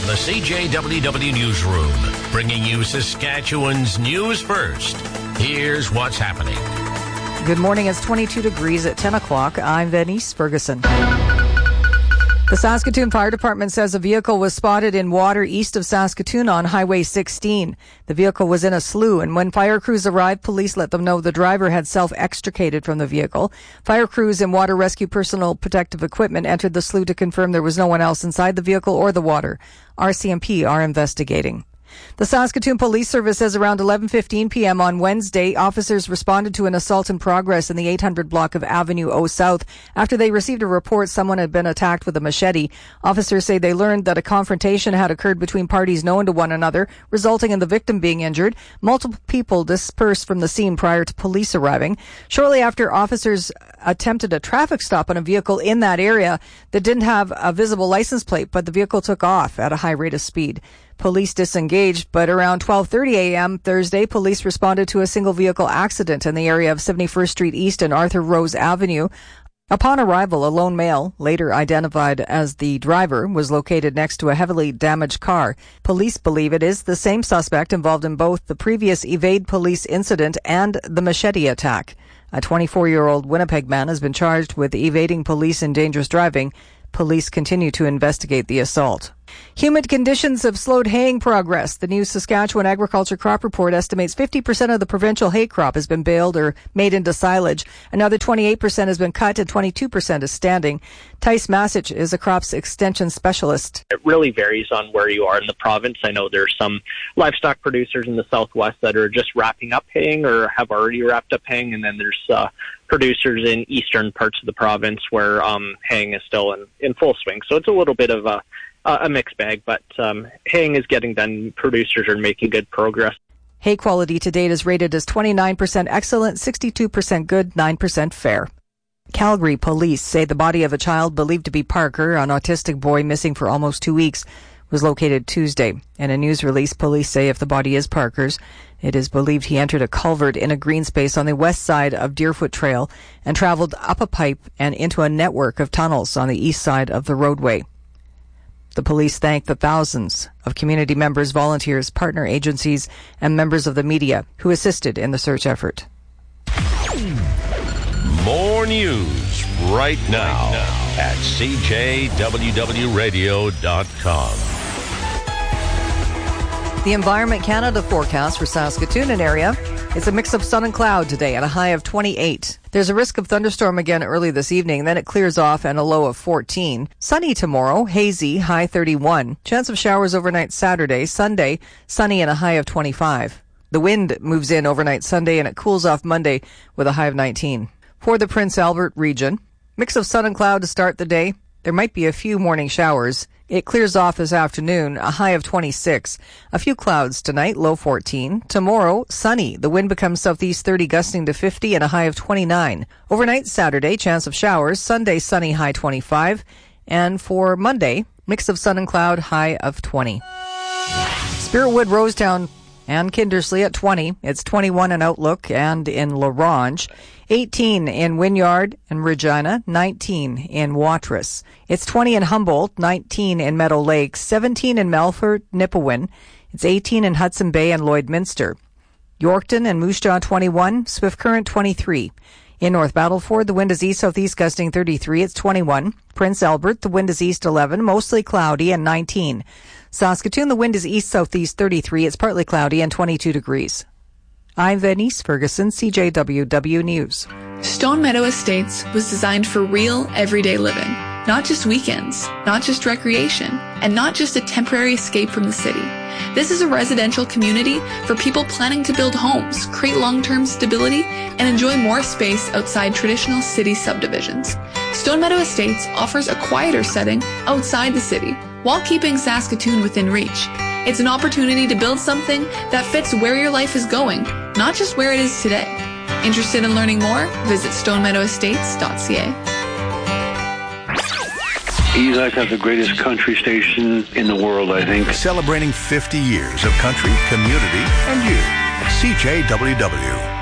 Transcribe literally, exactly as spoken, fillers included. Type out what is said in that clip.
the C J W W Newsroom, bringing you Saskatchewan's news first. Here's what's happening. Good morning. It's twenty-two degrees at ten o'clock. I'm Venice Ferguson. The Saskatoon Fire Department says a vehicle was spotted in water east of Saskatoon on Highway sixteen. The vehicle was in a slough, and when fire crews arrived, police let them know the driver had self-extricated from the vehicle. Fire crews and water rescue personal protective equipment entered the slough to confirm there was no one else inside the vehicle or the water. R C M P are investigating. The Saskatoon Police Service says around eleven fifteen p.m. on Wednesday, officers responded to an assault in progress in the eight hundred block of Avenue O South after they received a report someone had been attacked with a machete. Officers say they learned that a confrontation had occurred between parties known to one another, resulting in the victim being injured. Multiple people dispersed from the scene prior to police arriving. Shortly after, officers attempted a traffic stop on a vehicle in that area that didn't have a visible license plate, but the vehicle took off at a high rate of speed. Police disengaged, but around twelve thirty a.m. Thursday, police responded to a single vehicle accident in the area of seventy-first Street East and Arthur Rose Avenue. Upon arrival, a lone male, later identified as the driver, was located next to a heavily damaged car. Police believe it is the same suspect involved in both the previous evade police incident and the machete attack. A twenty-four-year-old Winnipeg man has been charged with evading police and dangerous driving. Police continue to investigate the assault. Humid conditions have slowed haying progress. The new Saskatchewan Agriculture Crop Report estimates fifty percent of the provincial hay crop has been baled or made into silage. Another twenty-eight percent has been cut and twenty-two percent is standing. Tice Masich is a crops extension specialist. It really varies on where you are in the province. I know there's some livestock producers in the southwest that are just wrapping up haying or have already wrapped up haying, and then there's uh, producers in eastern parts of the province where um, haying is still in, in full swing. So it's a little bit of a a mixed bag, but um, haying is getting done. Producers are making good progress. Hay quality to date is rated as twenty-nine percent excellent, sixty-two percent good, nine percent fair. Calgary police say the body of a child believed to be Parker, an autistic boy missing for almost two weeks, was located Tuesday. In a news release, police say if the body is Parker's, it is believed he entered a culvert in a green space on the west side of Deerfoot Trail and traveled up a pipe and into a network of tunnels on the east side of the roadway. The police thank the thousands of community members, volunteers, partner agencies, and members of the media who assisted in the search effort. More news right now at C J W W radio dot com. The Environment Canada forecast for Saskatoon and area. It's a mix of sun and cloud today at a high of twenty-eight. There's a risk of thunderstorm again early this evening, then it clears off and a low of fourteen. Sunny tomorrow, hazy, high thirty-one. Chance of showers overnight Saturday. Sunday, sunny and a high of twenty-five. The wind moves in overnight Sunday and it cools off Monday with a high of nineteen. For the Prince Albert region, mix of sun and cloud to start the day. There might be a few morning showers. It clears off this afternoon, a high of twenty-six. A few clouds tonight, low fourteen. Tomorrow, sunny. The wind becomes southeast thirty, gusting to fifty, and a high of twenty-nine. Overnight Saturday, chance of showers. Sunday, sunny, high twenty-five. And for Monday, mix of sun and cloud, high of twenty. Spiritwood, Rosetown, and Kindersley at twenty. It's twenty-one in Outlook and in La Ronge. eighteen in Wynyard and Regina, nineteen in Watrous. It's twenty in Humboldt, nineteen in Meadow Lake, seventeen in Melfort, Nipawin. It's eighteen in Hudson Bay and Lloydminster. Yorkton and Moose Jaw, twenty-one. Swift Current, twenty-three. In North Battleford, the wind is east-southeast gusting thirty-three. It's twenty-one. Prince Albert, the wind is east eleven, mostly cloudy and nineteen. Saskatoon, the wind is east-southeast thirty-three. It's partly cloudy and twenty-two degrees. I'm Venice Ferguson, C J W W News. Stone Meadow Estates was designed for real, everyday living. Not just weekends, not just recreation, and not just a temporary escape from the city. This is a residential community for people planning to build homes, create long-term stability, and enjoy more space outside traditional city subdivisions. Stone Meadow Estates offers a quieter setting outside the city, while keeping Saskatoon within reach. It's an opportunity to build something that fits where your life is going, not just where it is today. Interested in learning more? Visit stone meadow estates dot c a. You guys have the greatest country station in the world, I think. Celebrating fifty years of country, community, and you. C J W W.